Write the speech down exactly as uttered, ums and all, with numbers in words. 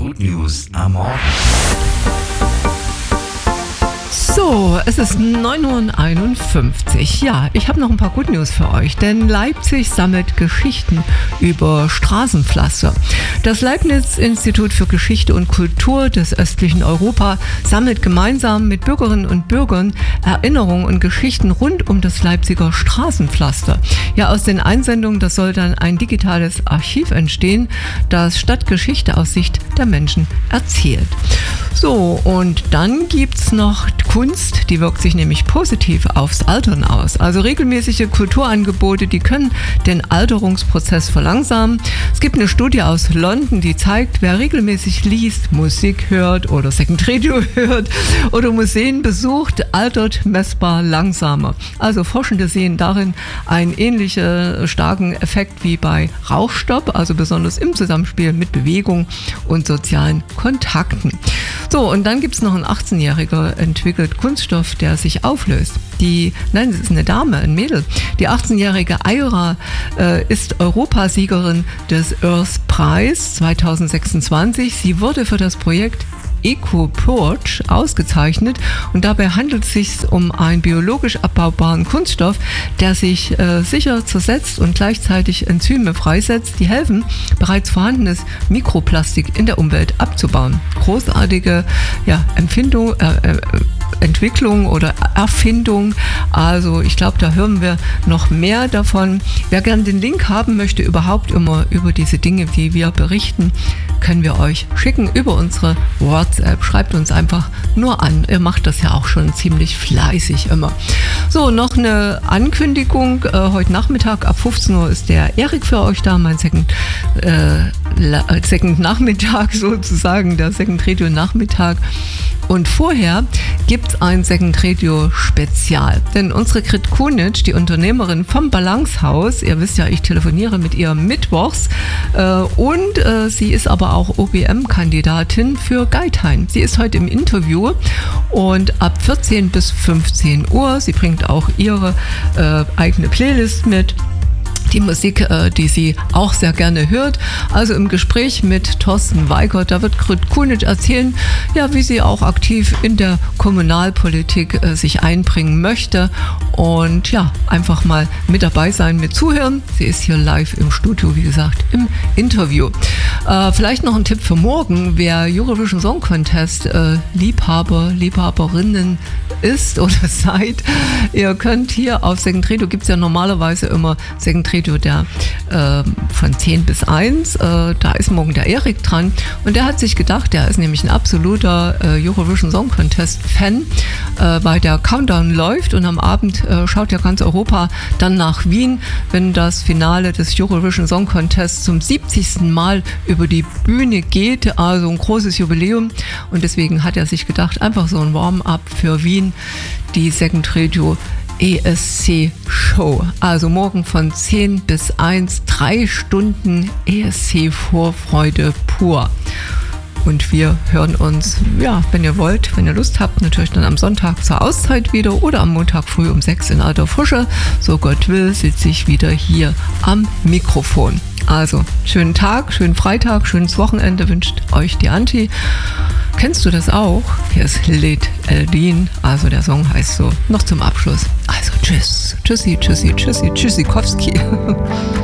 Good News am Morgen. So, es ist neun Uhr einundfünfzig. Ja, ich habe noch ein paar Good News für euch, denn Leipzig sammelt Geschichten über Straßenpflaster. Das Leibniz-Institut für Geschichte und Kultur des östlichen Europa sammelt gemeinsam mit Bürgerinnen und Bürgern Erinnerungen und Geschichten rund um das Leipziger Straßenpflaster. Ja, aus den Einsendungen, das soll dann ein digitales Archiv entstehen, das Stadtgeschichte aus Sicht der Menschen erzählt. So, und dann gibt's noch Kunst, die wirkt sich nämlich positiv aufs Altern aus. Also regelmäßige Kulturangebote, die können den Alterungsprozess verlangsamen. Es gibt eine Studie aus London, die zeigt, wer regelmäßig liest, Musik hört oder Second Radio hört oder Museen besucht, altert messbar langsamer. Also Forschende sehen darin einen ähnlichen starken Effekt wie bei Rauchstopp, also besonders im Zusammenspiel mit Bewegung und sozialen Kontakten. So, und dann gibt es noch ein achtzehnjähriger entwickelt Kunststoff, der sich auflöst. Die, nein, das ist eine Dame, ein Mädel. Die achtzehnjährige Aira äh, ist Europasiegerin des Earth Prize zweitausendsechsundzwanzig. Sie wurde für das Projekt EcoPorch ausgezeichnet und dabei handelt es sich um einen biologisch abbaubaren Kunststoff, der sich äh, sicher zersetzt und gleichzeitig Enzyme freisetzt, die helfen, bereits vorhandenes Mikroplastik in der Umwelt abzubauen. Großartige ja, Empfindung, äh, äh, Entwicklung oder Erfindung. Also ich glaube, da hören wir noch mehr davon. Wer gerne den Link haben möchte, überhaupt immer über diese Dinge, die wir berichten, können wir euch schicken über unsere WhatsApp. Schreibt uns einfach nur an. Ihr macht das ja auch schon ziemlich fleißig immer. So, noch eine Ankündigung. Äh, heute Nachmittag ab fünfzehn Uhr ist der Erik für euch da, mein Second, äh, Second Nachmittag sozusagen, der Second Radio Nachmittag. Und vorher gibt es ein Second Radio Spezial. Denn unsere Grit Kunic, die Unternehmerin vom Balancehaus, ihr wisst ja, ich telefoniere mit ihr mittwochs, äh, und äh, sie ist aber auch O B M-Kandidatin für Geithain. Sie ist heute im Interview und ab vierzehn bis fünfzehn Uhr, sie bringt auch ihre äh, eigene Playlist mit. Die Musik, äh, die sie auch sehr gerne hört. Also im Gespräch mit Thorsten Weigert, da wird Grit Kunic erzählen, ja, wie sie auch aktiv in der Kommunalpolitik äh, sich einbringen möchte und ja, einfach mal mit dabei sein, mit zuhören. Sie ist hier live im Studio, wie gesagt, im Interview. Äh, vielleicht noch ein Tipp für morgen, wer Eurovision Song Contest äh, Liebhaber, Liebhaberinnen ist oder seid, ihr könnt hier auf Second Radio, gibt es ja normalerweise immer Second Radio der äh, von zehn bis eins, äh, da ist morgen der Erik dran und der hat sich gedacht, der ist nämlich ein absoluter äh, Eurovision Song Contest Fan, äh, weil der Countdown läuft und am Abend äh, schaut ja ganz Europa dann nach Wien, wenn das Finale des Eurovision Song Contest zum siebzigsten Mal über die Bühne geht, also ein großes Jubiläum und deswegen hat er sich gedacht, einfach so ein Warm-up für Wien, die Second Radio E S C-Show. Also morgen von zehn bis eins, drei Stunden E S C-Vorfreude pur. Und wir hören uns, ja, wenn ihr wollt, wenn ihr Lust habt, natürlich dann am Sonntag zur Auszeit wieder oder am Montag früh um sechs in alter Frische. So Gott will, sitze ich wieder hier am Mikrofon. Also, schönen Tag, schönen Freitag, schönes Wochenende wünscht euch die Anti. Kennst du das auch? Hier ist Led Eldin, also der Song heißt so. Noch zum Abschluss. Also tschüss, tschüssi, tschüssi, tschüssi, tschüssikowski.